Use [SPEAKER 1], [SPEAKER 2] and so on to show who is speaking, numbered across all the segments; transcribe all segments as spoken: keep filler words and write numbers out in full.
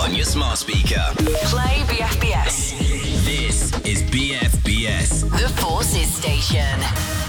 [SPEAKER 1] on your smart speaker.
[SPEAKER 2] Play B F B S.
[SPEAKER 1] This is B F B S.
[SPEAKER 2] The Forces Station.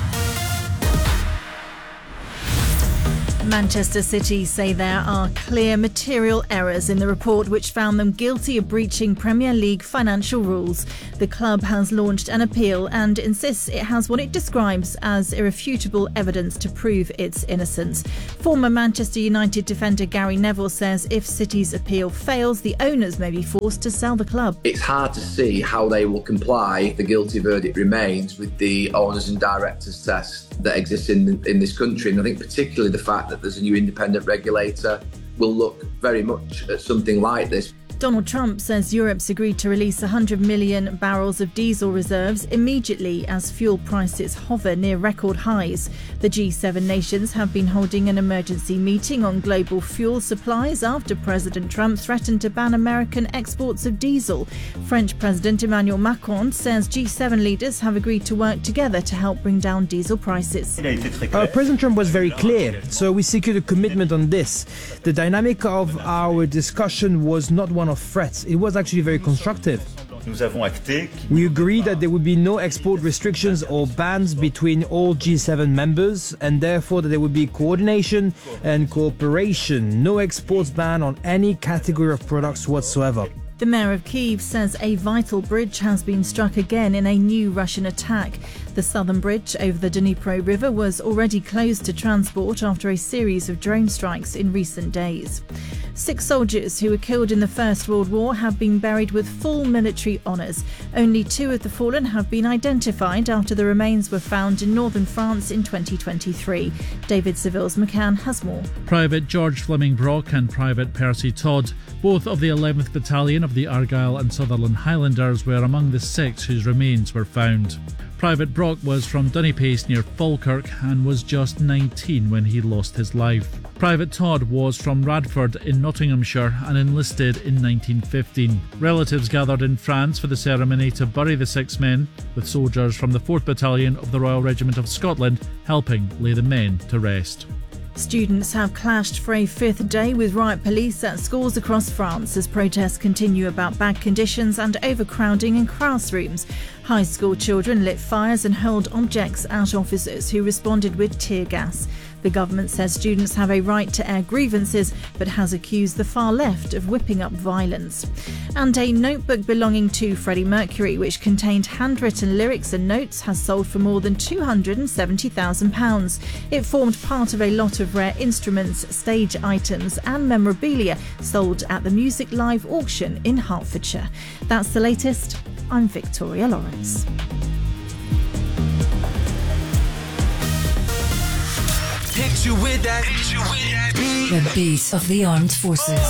[SPEAKER 3] Manchester City say there are clear material errors in the report which found them guilty of breaching Premier League financial rules. The club has launched an appeal and insists it has what it describes as irrefutable evidence to prove its innocence. Former Manchester United defender Gary Neville says if City's appeal fails, the owners may be forced to sell the club.
[SPEAKER 4] It's hard to see how they will comply if the guilty verdict remains with the owners and directors test that exists in in this country. And I think particularly the fact that there's a new independent regulator will look very much at something like this.
[SPEAKER 3] Donald Trump says Europe's agreed to release one hundred million barrels of diesel reserves immediately as fuel prices hover near record highs. The G seven nations have been holding an emergency meeting on global fuel supplies after President Trump threatened to ban American exports of diesel. French President Emmanuel Macron says G seven leaders have agreed to work together to help bring down diesel prices.
[SPEAKER 5] Uh, President Trump was very clear, so we secured a commitment on this. The dynamic of our discussion was not one of threats. It was actually very constructive. We agreed that there would be no export restrictions or bans between all G seven members, and therefore that there would be coordination and cooperation. No exports ban on any category of products whatsoever.
[SPEAKER 3] The mayor of Kyiv says a vital bridge has been struck again in a new Russian attack. The southern bridge over the Dnipro River was already closed to transport after a series of drone strikes in recent days. Six soldiers who were killed in the First World War have been buried with full military honours. Only two of the fallen have been identified after the remains were found in northern France in twenty twenty-three. David Seville's McCann has more.
[SPEAKER 6] Private George Fleming Brock and Private Percy Todd, both of the eleventh Battalion of the Argyll and Sutherland Highlanders, were among the six whose remains were found. Private Brock was from Dunipace near Falkirk and was just nineteen when he lost his life. Private Todd was from Radford in Nottinghamshire and enlisted in nineteen fifteen. Relatives gathered in France for the ceremony to bury the six men, with soldiers from the fourth Battalion of the Royal Regiment of Scotland helping lay the men to rest.
[SPEAKER 3] Students have clashed for a fifth day with riot police at schools across France as protests continue about bad conditions and overcrowding in classrooms. High school children lit fires and hurled objects at officers who responded with tear gas. The government says students have a right to air grievances, but has accused the far left of whipping up violence. And a notebook belonging to Freddie Mercury, which contained handwritten lyrics and notes, has sold for more than two hundred seventy thousand pounds. It formed part of a lot of rare instruments, stage items and memorabilia sold at the Music Live auction in Hertfordshire. That's the latest. I'm Victoria Lawrence.
[SPEAKER 1] Picture with that. Picture with that.
[SPEAKER 2] The beat of the armed forces.